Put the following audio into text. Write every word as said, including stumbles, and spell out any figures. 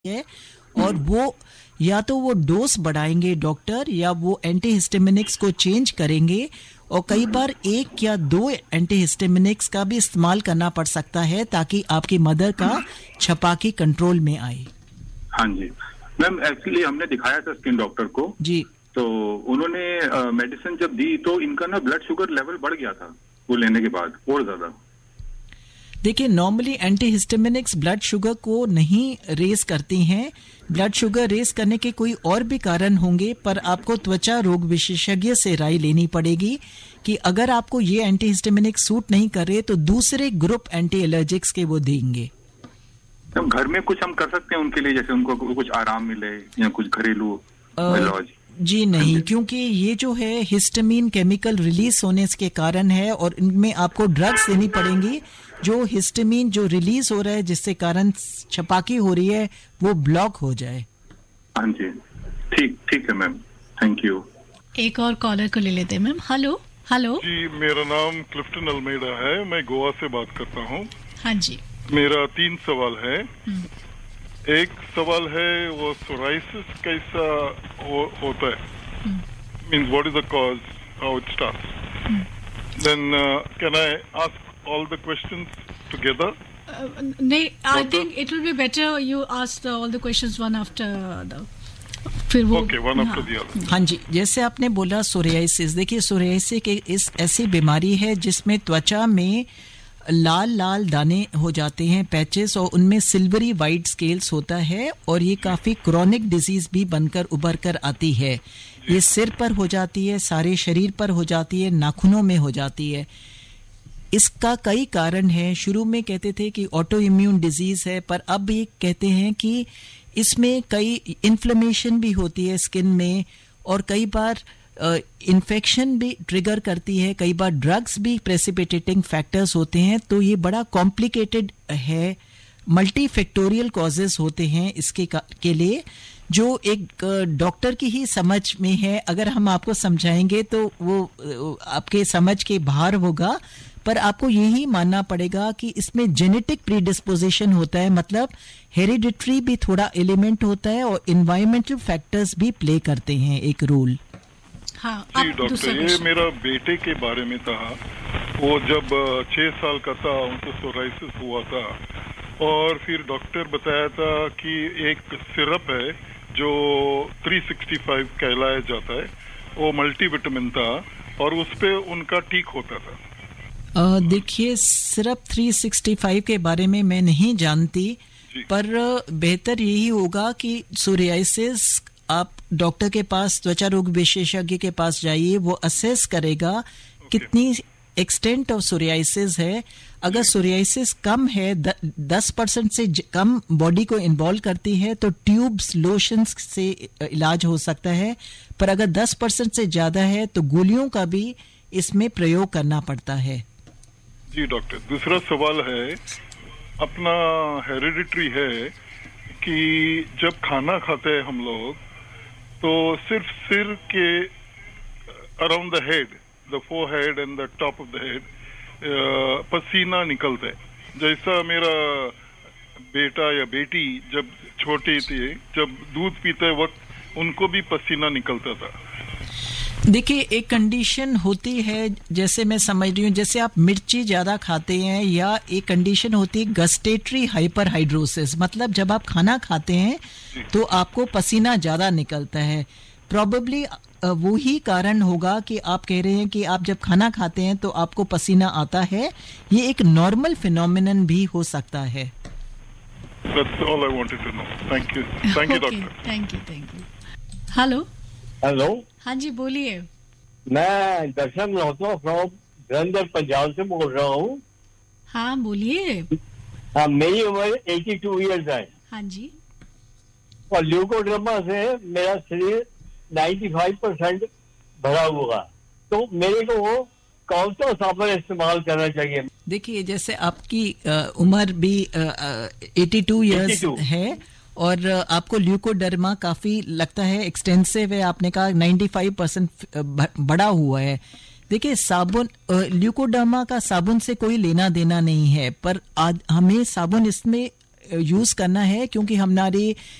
है और वो या तो वो डोज बढ़ाएंगे डॉक्टर या वो एंटीहिस्टामिनिक्स को चेंज करेंगे और कई बार एक या दो एंटीहिस्टामिनिक्स का भी इस्तेमाल करना पड़ सकता है ताकि आपकी मदर का छपाकी कंट्रोल में आए। हाँ जी मैम, एक्चुअली हमने दिखाया था स्किन डॉक्टर को जी, तो उन्होंने मेडिसिन जब दी तो इनका ना ब्लड शुगर लेवल बढ़ गया था वो लेने के बाद और ज्यादा। देखिए नॉर्मली एंटीहिस्टामिनिक्स ब्लड शुगर को नहीं रेज करती हैं। ब्लड शुगर रेज करने के कोई और भी कारण होंगे, पर आपको त्वचा रोग विशेषज्ञ से राय लेनी पड़ेगी कि अगर आपको ये एंटीहिस्टामिनिक्स सूट नहीं कर रहे तो दूसरे ग्रुप एंटी एलर्जिक्स के वो देंगे। हम घर में कुछ हम कर सकते हैं उनके लिए, जैसे उनको कुछ आराम मिले या कुछ घरेलू इलाज? जी नहीं, क्योंकि ये जो है हिस्टामिन केमिकल रिलीज होने के कारण है और इनमें आपको ड्रग्स देनी पड़ेंगी जो हिस्टामिन जो रिलीज हो रहा है जिससे कारण छपाकी हो रही है वो ब्लॉक हो जाए। हाँ जी ठीक ठीक है मैम, थैंक यू। एक और कॉलर को ले लेते हैं मैम। हेलो हेलो जी, मेरा नाम क्लिफ्टन अल्मेडा है, मैं गोवा से बात करता हूँ। हाँ जी, मेरा तीन सवाल है। एक सवाल है वो सोराइसिस कैसा हो, होता है, means what is the cause, how it starts, then can I ask all the questions together? uh, नहीं, I think it will be better you ask the, all the questions one after the फिर वो okay, one after the other. हाँ जी, जैसे आपने बोला psoriasis, देखिए psoriasis के इस ऐसी बीमारी है जिसमें त्वचा में लाल लाल दाने हो जाते हैं, पैचेस, और उनमें सिल्वरी वाइट स्केल्स होता है और ये काफ़ी क्रॉनिक डिजीज भी बनकर उभर कर आती है। ये सिर पर हो जाती है, सारे शरीर पर हो जाती है, नाखूनों में हो जाती है। इसका कई कारण है। शुरू में कहते थे कि ऑटो इम्यून डिजीज है, पर अब ये कहते हैं कि इसमें कई इन्फ्लेमेशन भी होती है स्किन में और कई बार इन्फेक्शन भी ट्रिगर करती है, कई बार ड्रग्स भी प्रेसिपिटेटिंग फैक्टर्स होते हैं। तो ये बड़ा कॉम्प्लिकेटेड है, मल्टी फैक्टोरियल कॉजेस होते हैं इसके के लिए, जो एक डॉक्टर की ही समझ में है। अगर हम आपको समझाएंगे तो वो आपके समझ के बाहर होगा, पर आपको यही मानना पड़ेगा कि इसमें जेनेटिक प्रीडिस्पोजिशन होता है, मतलब हेरिडिटरी भी थोड़ा एलिमेंट होता है और एनवायरमेंटल फैक्टर्स भी प्ले करते हैं एक रोल। हाँ, जी डॉक्टर, ये मेरा बेटे के बारे में था। वो जब छह साल का था उनको सोराइसिस हुआ था और फिर डॉक्टर बताया था कि एक सिरप है जो तीन सौ पैंसठ कहलाया जाता है, वो मल्टीविटामिन था और उस पे उनका ठीक होता था। Uh, देखिए सिर्फ तीन सौ पैंसठ के बारे में मैं नहीं जानती, पर बेहतर यही होगा कि सोरियासिस आप डॉक्टर के पास, त्वचा रोग विशेषज्ञ के पास जाइए, वो असेस करेगा okay. कितनी एक्सटेंट ऑफ सोरियासिस है। अगर सोरियासिस कम है, द, दस परसेंट से कम बॉडी को इन्वॉल्व करती है तो ट्यूब्स लोशंस से इलाज हो सकता है, पर अगर दस परसेंट से ज्यादा है तो गोलियों का भी इसमें प्रयोग करना पड़ता है। जी डॉक्टर, दूसरा सवाल है, अपना हेरिडिटरी है कि जब खाना खाते हैं हम लोग तो सिर्फ सिर के around the head, the forehead and the top of the head पसीना निकलता है। जैसा मेरा बेटा या बेटी जब छोटे थे, जब दूध पीते वक्त उनको भी पसीना निकलता था। देखिए एक कंडीशन होती है, जैसे मैं समझ रही हूँ, जैसे आप मिर्ची ज्यादा खाते हैं, या एक कंडीशन होती है गस्टेटरी हाइपरहाइड्रोसिस, मतलब जब आप खाना खाते हैं तो आपको पसीना ज्यादा निकलता है। प्रॉबेबली वो ही कारण होगा कि आप कह रहे हैं कि आप जब खाना खाते हैं तो आपको पसीना आता है। ये एक नॉर्मल फिनोमिनन भी हो सकता है। That's all I wanted to know. Thank you. Thank you, okay, doctor. Thank you, thank you. Hello hello, हाँ जी बोलिए। मैं दर्शन लोहतो फ्रॉम जलंधर पंजाब से बोल रहा हूँ। हाँ बोलिए। हाँ, मेरी उम्र बयासी इयर्स है। हाँ जी। और ल्यूकोड्रामा से मेरा शरीर पचानवे परसेंट भरा हुआ, तो मेरे को वो कौन सा साबुन इस्तेमाल करना चाहिए? देखिए जैसे आपकी उम्र भी बयासी इयर्स है और आपको ल्यूकोडर्मा काफी लगता है एक्सटेंसिव है, आपने कहा पचानवे परसेंट बड़ा हुआ है। देखिए साबुन, ल्यूकोडर्मा का साबुन से कोई लेना देना नहीं है, पर आज हमें साबुन इसमें यूज़ करना है, क्योंकि हमारे